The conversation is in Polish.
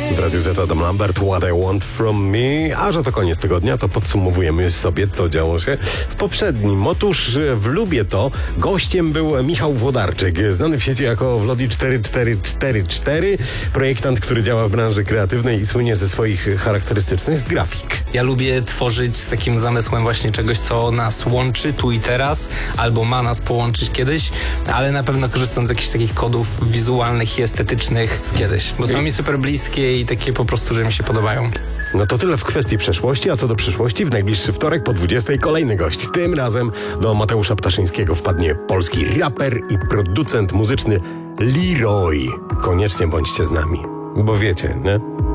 W Radiu Z Adam Lambert, What I Want From Me. A że to koniec tygodnia, to podsumowujemy sobie, co działo się w poprzednim. Otóż w Lubię To gościem był Michał Włodarczyk, znany w sieci jako Wlodi 4444, projektant, który działa w branży kreatywnej i słynie ze swoich charakterystycznych grafik. Ja lubię tworzyć z takim zamysłem właśnie czegoś, co nas łączy tu i teraz, albo ma nas połączyć kiedyś, ale na pewno korzystam z jakichś takich kodów wizualnych i estetycznych z kiedyś, bo są mi super bliskie i takie po prostu, że mi się podobają. No to tyle w kwestii przeszłości, a co do przyszłości, w najbliższy wtorek po 20:00 kolejny gość. Tym razem do Mateusza Ptaszyńskiego wpadnie polski raper i producent muzyczny Leroy. Koniecznie bądźcie z nami, bo wiecie, nie?